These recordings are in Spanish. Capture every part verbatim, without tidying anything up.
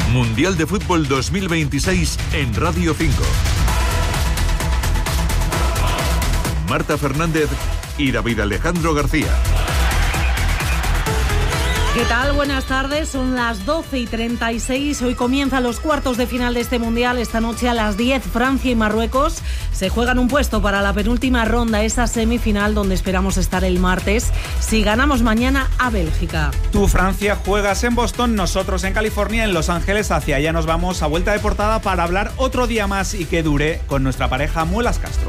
Mundial de Fútbol dos mil veintiséis en Radio cinco. Marta Fernández y David Alejandro García. ¿Qué tal? Buenas tardes, son las doce y treinta y seis. Hoy comienzan los cuartos de final de este Mundial. Esta noche a las diez, Francia y Marruecos se juegan un puesto para la penúltima ronda, esa semifinal donde esperamos estar el martes si ganamos mañana a Bélgica. Tú, Francia, juegas en Boston, nosotros en California, en Los Ángeles. Hacia allá nos vamos a vuelta de portada para hablar otro día más y que dure con nuestra pareja Muelas Castro.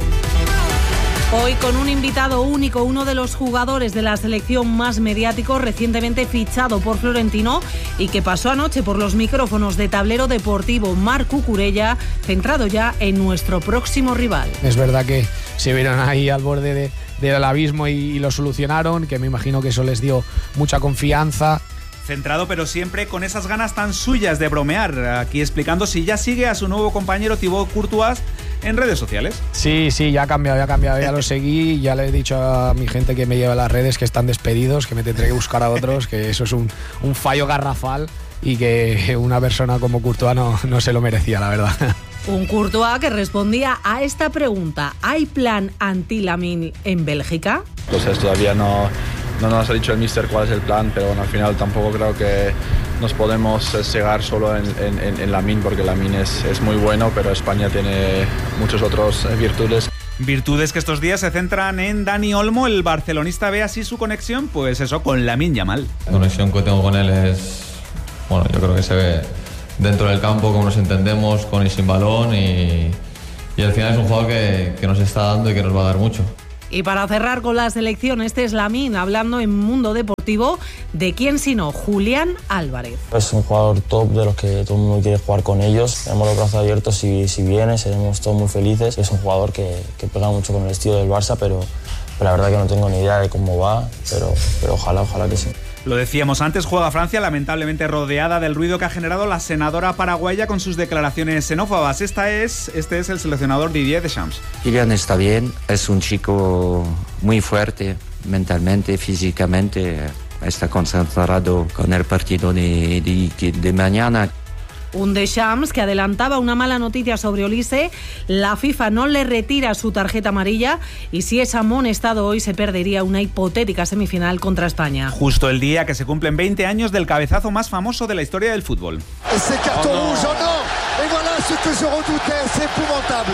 Hoy con un invitado único, uno de los jugadores de la selección más mediático, recientemente fichado por Florentino y que pasó anoche por los micrófonos de Tablero Deportivo, Marc Cucurella, centrado ya en nuestro próximo rival. Es verdad que se vieron ahí al borde de, del abismo y, y lo solucionaron, que me imagino que eso les dio mucha confianza. Centrado, pero siempre con esas ganas tan suyas de bromear, aquí explicando si ya sigue a su nuevo compañero Thibaut Courtois en redes sociales. Sí, sí, ya ha cambiado, ya ha cambiado, ya lo seguí, ya le he dicho a mi gente que me lleva a las redes que están despedidos, que me tendré que buscar a otros, que eso es un, un fallo garrafal y que una persona como Courtois no, no se lo merecía, la verdad. Un Courtois que respondía a esta pregunta: ¿hay plan anti-Lamine en Bélgica? Entonces todavía no... No nos ha dicho el míster cuál es el plan, pero bueno, al final tampoco creo que nos podemos cegar solo en, en, en Lamine, porque Lamine es, es muy bueno, pero España tiene muchas otras virtudes. Virtudes que estos días se centran en Dani Olmo. El barcelonista ve así su conexión, pues eso, con Lamine Yamal. La conexión que tengo con él es, bueno, yo creo que se ve dentro del campo, cómo nos entendemos, con y sin balón, y, y al final es un jugador que, que nos está dando y que nos va a dar mucho. Y para cerrar con la selección, este es Lamine hablando en Mundo Deportivo de quién sino Julián Álvarez. Es un jugador top de los que todo el mundo quiere jugar con ellos. Tenemos los brazos abiertos si, si viene, seremos todos muy felices. Es un jugador que, que pega mucho con el estilo del Barça, pero, pero la verdad que no tengo ni idea de cómo va, pero, pero ojalá, ojalá que sí. Lo decíamos antes, juega Francia, lamentablemente rodeada del ruido que ha generado la senadora paraguaya con sus declaraciones xenófobas. Esta es, este es el seleccionador Didier Deschamps. Kylian está bien, es un chico muy fuerte mentalmente, físicamente, está concentrado con el partido de, de, de mañana. Un Deschamps que adelantaba una mala noticia sobre Olise. La FIFA no le retira su tarjeta amarilla y si es amonestado hoy se perdería una hipotética semifinal contra España. Justo el día que se cumplen veinte años del cabezazo más famoso de la historia del fútbol. Ese cartón rouge, oh no, et voilà ce que je redoutais, c'est épouvantable.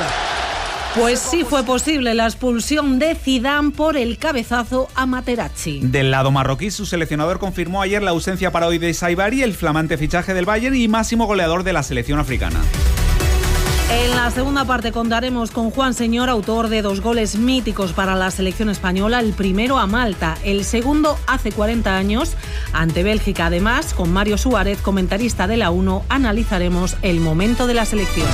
Pues sí fue posible la expulsión de Zidane por el cabezazo a Materazzi. Del lado marroquí, su seleccionador confirmó ayer la ausencia para hoy de Saibari, el flamante fichaje del Bayern y máximo goleador de la selección africana. En la segunda parte contaremos con Juan Señor, autor de dos goles míticos para la selección española, el primero a Malta, el segundo hace cuarenta años ante Bélgica. Además, con Mario Suárez, comentarista de la uno, analizaremos el momento de la selección.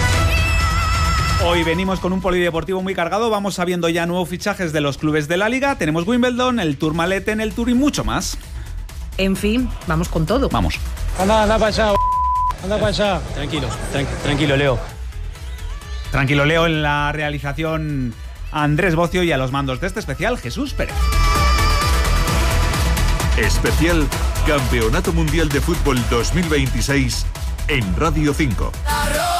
Hoy venimos con un polideportivo muy cargado, vamos sabiendo ya nuevos fichajes de los clubes de la Liga, tenemos Wimbledon, el Tourmalet en el Tour y mucho más. En fin, vamos con todo. Vamos. Anda, anda para allá, anda para allá. Tranquilo, tranqu- tranquilo, Leo. Tranquilo, Leo, en la realización Andrés Bocio y a los mandos de este especial Jesús Pérez. Especial Campeonato Mundial de Fútbol dos mil veintiséis en Radio cinco.